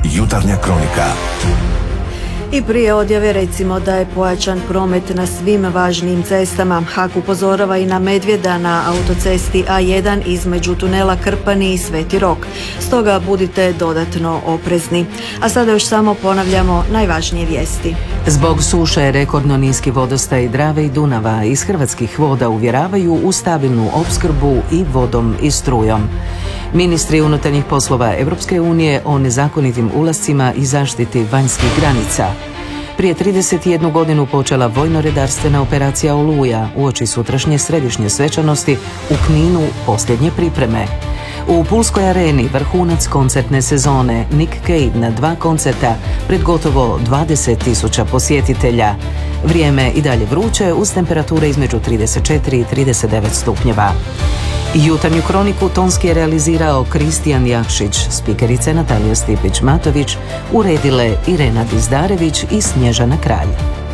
Jutarnja kronika. I prije odjave recimo da je pojačan promet na svim važnijim cestama. HAK upozorava i na medvjeda na autocesti A1 između tunela Krpani i Sveti Rok. Stoga budite dodatno oprezni. A sada još samo ponavljamo najvažnije vijesti. Zbog suše rekordno niski vodostaj Drave i Dunava iz Hrvatskih voda uvjeravaju u stabilnu opskrbu i vodom i strujom. Ministri unutarnjih poslova Europske unije o nezakonitim ulascima i zaštiti vanjskih granica. Prije 31 godinu počela vojno-redarstvena operacija Oluja uoči sutrašnje središnje svečanosti u Kninu posljednje pripreme. U Pulskoj areni vrhunac koncertne sezone, Nick Cave na 2 koncerta pred gotovo 20.000 posjetitelja. Vrijeme i dalje vruće uz temperature između 34 i 39 stupnjeva. Jutarnju kroniku tonski je realizirao Kristijan Jakšić, spikerice Natalija Stipić-Matović, uredile Irena Dizdarević i Snježana Kralj.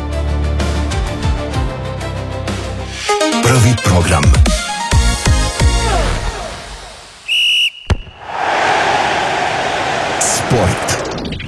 Prvi program. Sport.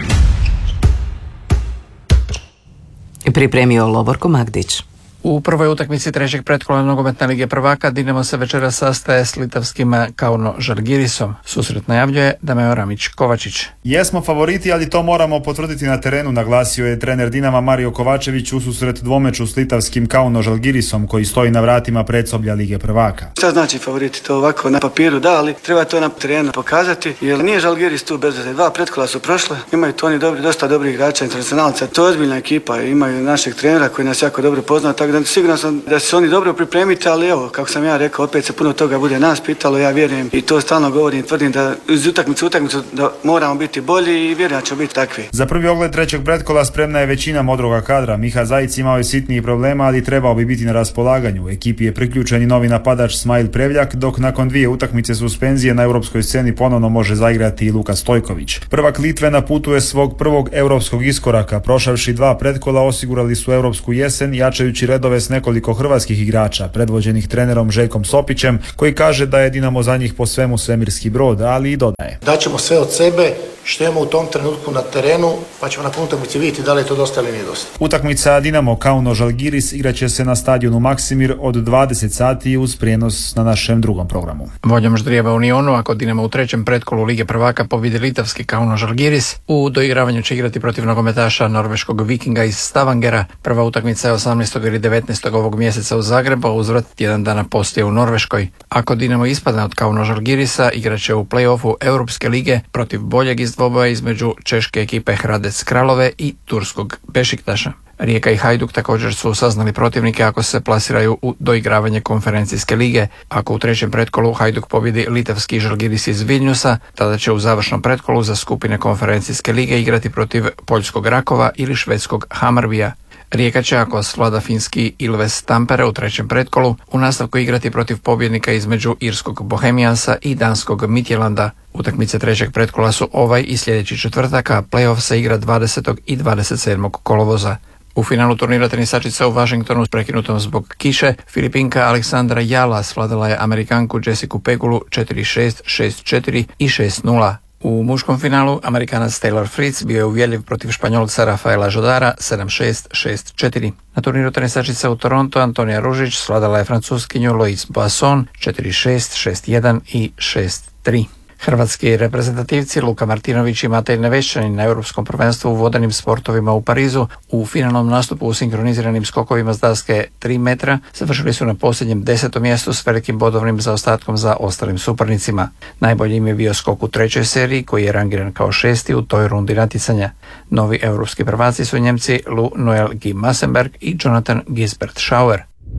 Pripremio Lovorko Magdić. U prvoj utakmici trećeg pretkola nogometne lige prvaka Dinamo se večeras sastaje s litavskim Kauno Žalgirisom. Susret najavljuje Dameo Ramić-Kovačić. Jesmo favoriti, ali to moramo potvrditi na terenu, naglasio je trener Dinama Mario Kovačević u susret dvomeču s litavskim Kauno Žalgirisom koji stoji na vratima predsoblja lige prvaka. Šta znači favoriti? To ovako na papiru da, ali treba to na terenu pokazati, jer nije Žalgiris tu bez veze. 2 pretkola su prošle, imaju to oni dosta dobrih igrača, internacionalca. To je ozbiljna ekipa, imaju našeg trenera koji nas jako dobro pozna, tako sigurno sam da se oni dobro pripremiti, ali evo, kako sam ja rekao, opet se puno toga bude nas pitalo, ja vjerujem i to stalno govorim, tvrdim da iz utakmicu da moramo biti bolji i vjerujem da će biti takvi. Za prvi ogled trećeg pretkola spremna je većina modroga kadra. Miha Zajic imao je sitnijih problema, ali trebao bi biti na raspolaganju. U ekipi je priključen i novi napadač Smajl Prevljak, dok nakon 2 utakmice suspenzije na europskoj sceni ponovno može zaigrati i Luka Stojković. Prvak Litve na putu je svog prvog europskog iskoraka. Prošavši 2 pretkola osigurali su europsku jesen, jačajući redove s nekoliko hrvatskih igrača, predvođenih trenerom Željkom Sopićem, koji kaže da je Dinamo za njih po svemu svemirski brod, ali i dodaje: daćemo sve od sebe što imamo u tom trenutku na terenu, pa ćemo nakon utakmice vidjeti da li je to dosta ili nije dosta. Utakmica Dinamo Kauno Žalgiris igraće se na stadionu Maksimir od 20 sati uz prijenos na našem drugom programu. Voljom ždrijeva Unionu, ako Dinamo u trećem pretkolu Lige prvaka pobjedi litavski Kauno Žalgiris, u doigravanju će igrati protiv nogometaša norveškog Vikinga iz Stavangera. Prva utakmica je 18. ili 19. ovog mjeseca u Zagrebu, uzvrat tjedan dana poslije u Norveškoj. Ako Dinamo ispadne od Kauno Žalgirisa, igraće u play-offu Europske lige protiv boljeg iz dvoboja između češke ekipe Hradec Kralove i turskog Bešiktaša. Rijeka i Hajduk također su saznali protivnike ako se plasiraju u doigravanje konferencijske lige. Ako u trećem pretkolu Hajduk pobjedi litavski Žalgiris iz Vilniusa, tada će u završnom pretkolu za skupine konferencijske lige igrati protiv poljskog Rakova ili švedskog Hammarbyja. Rijeka će, ako svlada finski Ilves Tampere u trećem pretkolu, u nastavku igrati protiv pobjednika između irskog Bohemiansa i danskog Midtjylanda. Utakmice trećeg pretkola su ovaj i sljedeći četvrtak, a play-off se igra 20. i 27. kolovoza. U finalu turnira tenisačica u Washingtonu prekinutom zbog kiše, Filipinka Aleksandra Jala svladala je Amerikanku Jessicu Pegulu 4-6, 6-4 i 6-0. U muškom finalu Amerikanac Taylor Fritz bio je uvjerljiv protiv Španjolca Rafaela Žodara 7-6, 6-4. Na turniru tenisačica u Toronto Antonija Ružić svladala je Francuskinju Lois Boisson 4-6, 6-1 i 6-3. Hrvatski reprezentativci Luka Martinović i Matej Nevešćanin na Europskom prvenstvu u vodenim sportovima u Parizu u finalnom nastupu u sinkroniziranim skokovima s daske 3 metra završili su na posljednjem 10. mjestu s velikim bodovnim zaostatkom za ostalim suparnicima. Najbolji im je bio skok u trećoj seriji koji je rangiran kao 6. u toj rundi natjecanja. Novi europski prvaci su Njemci Lu Noel G. Massenberg i Jonathan Gisbert Schauer.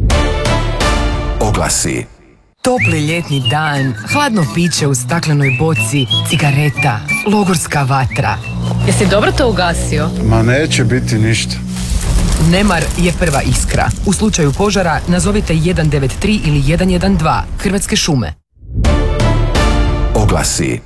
Oglasi. Topli ljetni dan, hladno piće u staklenoj boci, cigareta, logorska vatra. Jesi dobro to ugasio? Ma neće biti ništa. Nemar je prva iskra. U slučaju požara nazovite 193 ili 112 Hrvatske šume. Oglasi.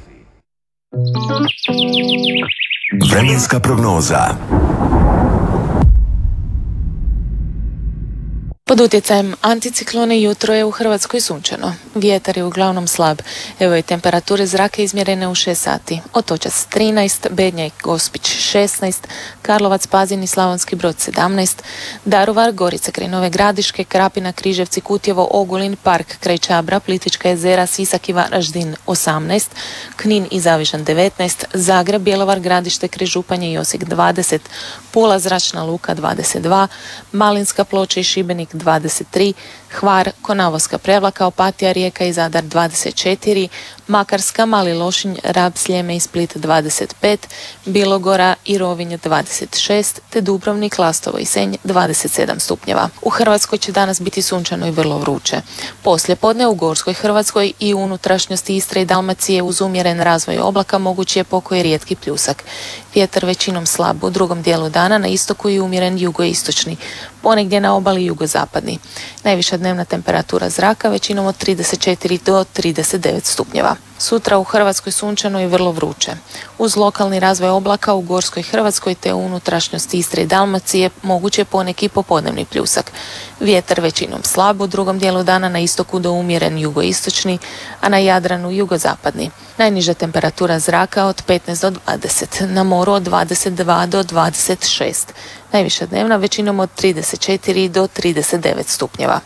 Vremenska prognoza. Pod utjecajem anticiklone jutro je u Hrvatskoj sunčano. Vjetar je uglavnom slab. Evo i temperature zraka izmjerene u 6 sati. Otočac 13, Bednja i Gospić 16, Karlovac, Pazin i Slavonski Brod 17, Daruvar, Gorica kraj Nove Gradiške, Krapina, Križevci, Kutjevo, Ogulin, Park kraj Čabra, Plitvička jezera, Sisak i Varaždin 18, Knin i Zavižan 19, Zagreb, Bjelovar, Gradište, kraj Županje i Osijek 20, Pula, Zračna luka 22, Malinska, Ploče i Šibenik 23, Hvar, Konavoska, Prevlaka, Opatija, Rijeka i Zadar 24, Makarska, Mali Lošinj, Rab, Sljeme i Split 25, Bilogora i Rovinj 26, te Dubrovnik, Lastovo i Senj 27 stupnjeva. U Hrvatskoj će danas biti sunčano i vrlo vruće. Poslijepodne u Gorskoj Hrvatskoj i unutrašnjosti Istre i Dalmacije uz umjeren razvoj oblaka mogući je pokoj rijetki pljusak. Vjetar većinom slab, u drugom dijelu dana na istoku i umjeren jugoistočni, ponegdje na obali jugozapadni. Najviša dnevna temperatura zraka većinom od 34 do 39 stupnjeva. Sutra u Hrvatskoj sunčano i vrlo vruće. Uz lokalni razvoj oblaka u Gorskoj Hrvatskoj te u unutrašnjosti Istre i Dalmacije moguće poneki popodnevni pljusak. Vjetar većinom slab, u drugom dijelu dana na istoku do umjeren jugoistočni, a na Jadranu jugozapadni. Najniža temperatura zraka od 15 do 20, na moru od 22 do 26. Najviša dnevna većinom od 34 do 39 stupnjeva.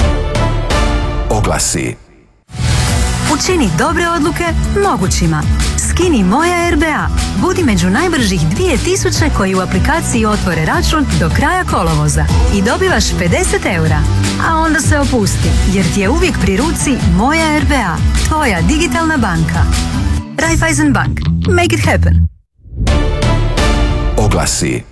Oglasi. Učini dobre odluke mogućima. Skini Moja RBA. Budi među najbržih 2000 koji u aplikaciji otvore račun do kraja kolovoza i dobivaš 50 eura. A onda se opusti, jer ti je uvijek pri ruci Moja RBA, tvoja digitalna banka. Raiffeisen Bank. Make it happen. Oglasi.